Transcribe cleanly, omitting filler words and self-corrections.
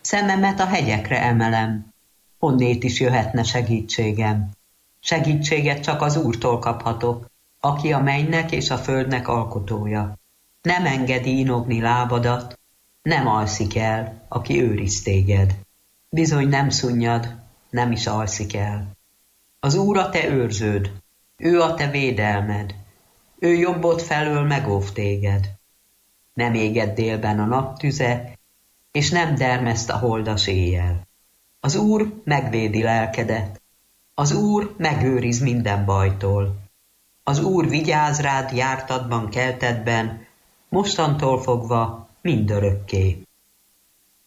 Szememet a hegyekre emelem, honnét is jöhetne segítségem. Segítséget csak az Úrtól kaphatok, aki a mennynek és a földnek alkotója. Nem engedi inogni lábadat, nem alszik el, aki őriz téged. Bizony nem szunnyad, nem is alszik el. Az Úr a te őrződ, ő a te védelmed, ő jobbod felől megóv téged. Nem éged délben a naptüze, és nem dermeszt a holdas éjjel. Az Úr megvédi lelkedet, az Úr megőriz minden bajtól. Az Úr vigyáz rád jártadban, keltedben, mostantól fogva mindörökké.